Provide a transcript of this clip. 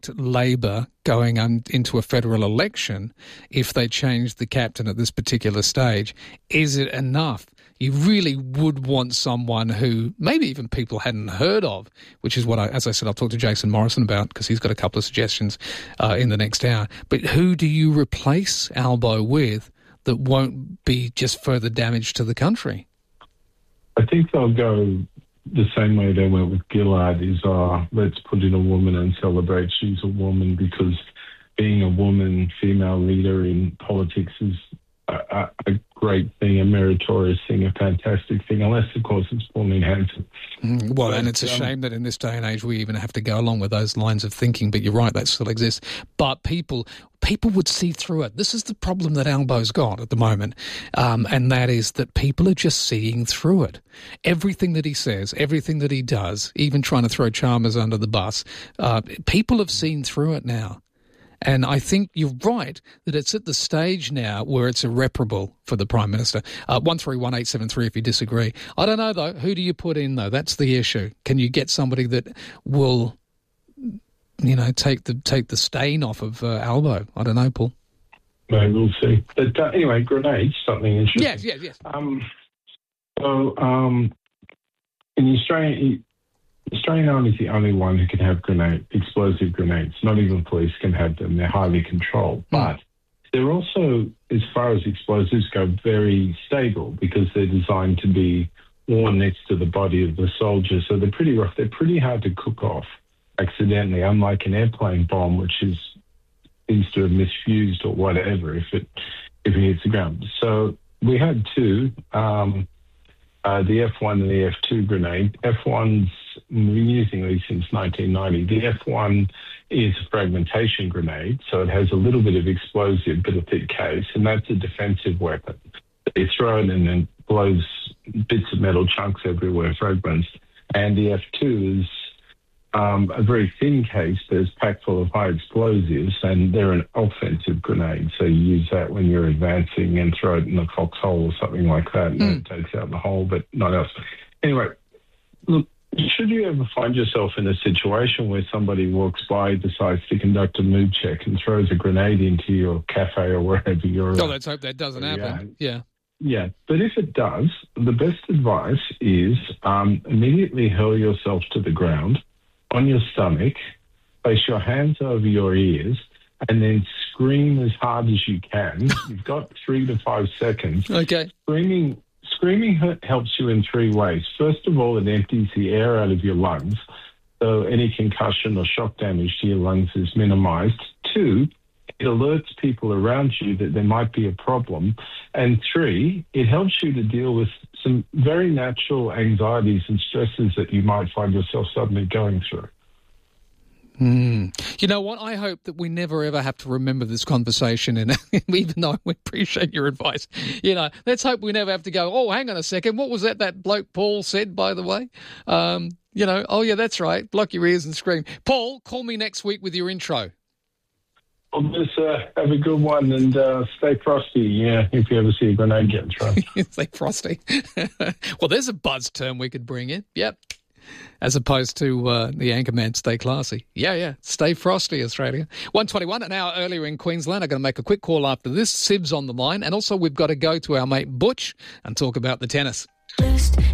Labor going into a federal election if they change the captain at this particular stage. Is it enough? You really would want someone who maybe even people hadn't heard of, which is what, as I said, I'll talk to Jason Morrison about because he's got a couple of suggestions in the next hour. But who do you replace Albo with that won't be just further damage to the country? I think they'll go the same way they went with Gillard, is let's put in a woman and celebrate she's a woman, because being a woman, female leader in politics is a great thing, a meritorious thing, a fantastic thing, unless, of course, it's Pauline Hanson. Well, and it's a shame that in this day and age we even have to go along with those lines of thinking, but you're right, that still exists. But people would see through it. This is the problem that Albo's got at the moment, and that is that people are just seeing through it. Everything that he says, everything that he does, even trying to throw Chalmers under the bus, people have seen through it now. And I think you're right that it's at the stage now where it's irreparable for the Prime Minister. 131873 if you disagree. I don't know, though. Who do you put in, though? That's the issue. Can you get somebody that will, take the stain off of Albo? I don't know, Paul. Maybe we'll see. But anyway, grenades, something interesting. Yes. In the Australian Army is the only one who can have explosive grenades. Not even police can have them. They're highly controlled. But they're also, as far as explosives go, very stable because they're designed to be worn next to the body of the soldier. So they're pretty rough. They're pretty hard to cook off accidentally, unlike an airplane bomb, which seems to have misfused or whatever if it hits the ground. So we had two, the F1 and the F2 grenade. F1's we've been using these since 1990. The F1 is a fragmentation grenade, so it has a little bit of explosive but a thick case, and that's a defensive weapon. They throw it and then blows bits of metal chunks everywhere, fragments. And the F2 is a very thin case that's packed full of high explosives, and they're an offensive grenade. So you use that when you're advancing and throw it in a foxhole or something like that, and it takes out the hole, but not else. Anyway, look, should you ever find yourself in a situation where somebody walks by, decides to conduct a mood check and throws a grenade into your cafe or wherever you're... Oh, let's hope that doesn't happen. Yeah. Yeah, but if it does, the best advice is immediately hurl yourself to the ground on your stomach, place your hands over your ears, and then scream as hard as you can. You've got 3 to 5 seconds. Okay. Screaming helps you in 3 ways. First of all, it empties the air out of your lungs, so any concussion or shock damage to your lungs is minimized. 2, it alerts people around you that there might be a problem. And 3, it helps you to deal with some very natural anxieties and stresses that you might find yourself suddenly going through. You know what? I hope that we never ever have to remember this conversation, and even though we appreciate your advice, let's hope we never have to go, oh, hang on a second, what was that bloke Paul said, by the way? Oh, yeah, that's right, block your ears and scream. Paul, call me next week with your intro. Well, just have a good one and stay frosty, if you ever see a grenade getting thrown. Stay frosty. Well, there's a buzz term we could bring in. Yep. As opposed to the Anchorman, stay classy. Yeah, stay frosty, Australia. 1:21, an hour earlier in Queensland. I'm going to make a quick call after this. Sib's on the line. And also we've got to go to our mate Butch and talk about the tennis.